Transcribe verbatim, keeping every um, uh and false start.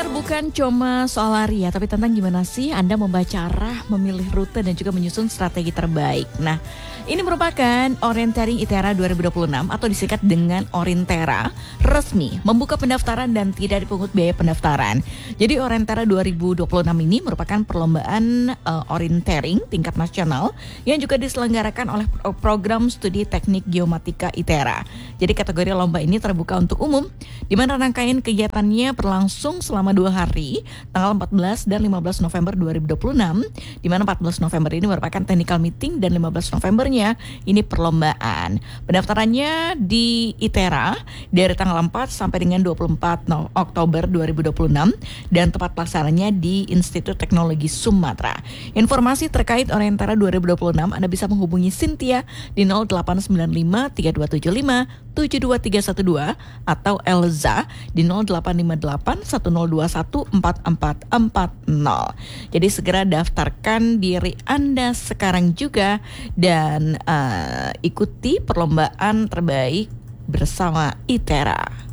Bukan cuma soal lari ya, tapi tentang gimana sih Anda membaca arah, memilih rute, dan juga menyusun strategi terbaik. Nah, ini merupakan Orientering ITERA dua ribu dua puluh enam atau disingkat dengan Orintera, resmi membuka pendaftaran dan tidak dipungut biaya pendaftaran. Jadi Orientera dua ribu dua puluh enam ini merupakan perlombaan uh, Orientering tingkat nasional yang juga diselenggarakan oleh program studi teknik geomatika ITERA. Jadi kategori lomba ini terbuka untuk umum, di mana rangkaian kegiatannya berlangsung selama dua hari, tanggal empat belas dan lima belas November dua ribu dua puluh enam, di mana empat belas November ini merupakan technical meeting dan lima belas Novembernya ini perlombaan. Pendaftarannya di ITERA dari tanggal empat sampai dengan dua puluh empat Oktober dua ribu dua puluh enam dan tempat pelaksananya di Institut Teknologi Sumatera. Informasi terkait Orientera dua ribu dua puluh enam Anda bisa menghubungi Cynthia di nol delapan sembilan lima tiga dua tujuh lima tujuh dua tiga satu dua atau Elza di nol delapan lima delapan satu nol dua satu empat empat empat nol. Jadi segera daftarkan diri Anda sekarang juga dan uh, ikuti perlombaan terbaik bersama ITERA.